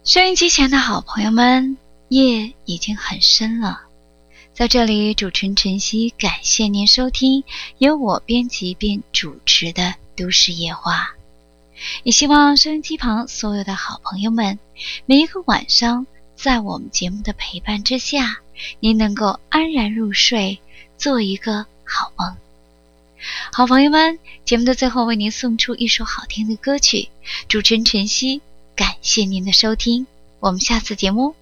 收音机前的好朋友们，夜已经很深了。在这里，主持人晨曦感谢您收听由我编辑并主持的都市夜话。也希望收音机旁所有的好朋友们，每一个晚上在我们节目的陪伴之下，您能够安然入睡，做一个好梦。好朋友们，节目的最后为您送出一首好听的歌曲，主持人晨曦感谢您的收听，我们下次节目